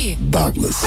Douglas.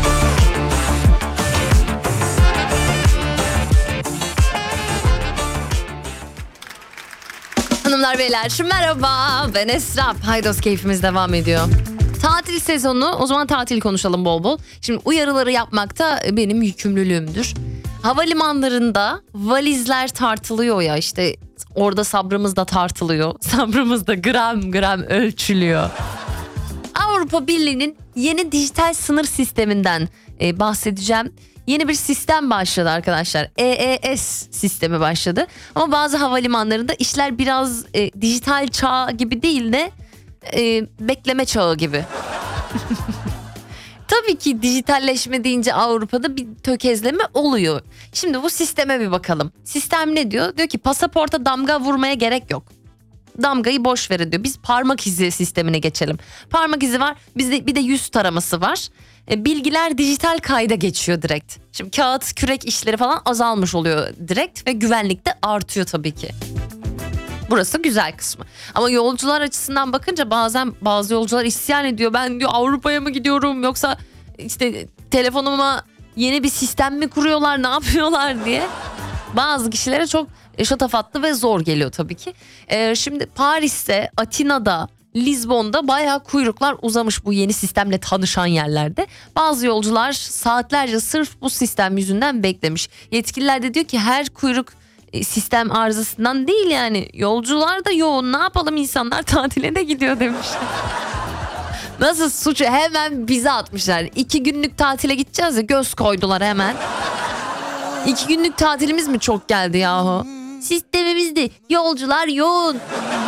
Hanımlar beyler merhaba, ben Esra. Paydos keyfimiz devam ediyor. Tatil sezonu, o zaman tatil konuşalım bol bol. Şimdi uyarıları yapmak da benim yükümlülüğümdür. Havalimanlarında valizler tartılıyor ya, işte orada sabrımız da tartılıyor. Sabrımız da gram gram ölçülüyor. Avrupa Birliği'nin yeni dijital sınır sisteminden bahsedeceğim. Yeni bir sistem başladı arkadaşlar. EES sistemi başladı. Ama bazı havalimanlarında işler biraz dijital çağ gibi değil de bekleme çağı gibi. Tabii ki dijitalleşme deyince Avrupa'da bir tökezleme oluyor. Şimdi bu sisteme bir bakalım. Sistem ne diyor? Diyor ki pasaporta damga vurmaya gerek yok. Damgayı boş verin diyor. Biz parmak izi sistemine geçelim. Parmak izi var. Bizde bir de yüz taraması var. Bilgiler dijital kayda geçiyor direkt. Şimdi kağıt, kürek işleri falan azalmış oluyor direkt ve güvenlik de artıyor tabii ki. Burası güzel kısmı. Ama yolcular açısından bakınca bazen bazı yolcular isyan ediyor. Ben diyor Avrupa'ya mı gidiyorum, yoksa işte telefonuma yeni bir sistem mi kuruyorlar, ne yapıyorlar diye. Bazı kişilere çok şatafatlı ve zor geliyor tabii ki. Şimdi Paris'te, Atina'da, Lizbon'da bayağı kuyruklar uzamış bu yeni sistemle tanışan yerlerde. Bazı yolcular saatlerce sırf bu sistem yüzünden beklemiş. Yetkililer de diyor ki her kuyruk sistem arızasından değil yani. Yolcular da yoğun, ne yapalım, insanlar tatile de gidiyor demişler. Nasıl suçu hemen bize atmışlar. 2 günlük tatile gideceğiz ya, göz koydular hemen. 2 günlük tatilimiz mi çok geldi yahu? Sistemimizde yolcular yoğun.